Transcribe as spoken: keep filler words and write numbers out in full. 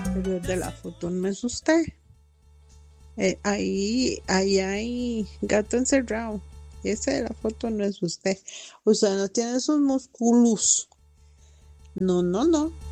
Pero el de la foto no es usted. Eh, ahí, ahí hay gato encerrado. Ese de la foto no es usted. Usted no tiene esos músculos. No, no, no.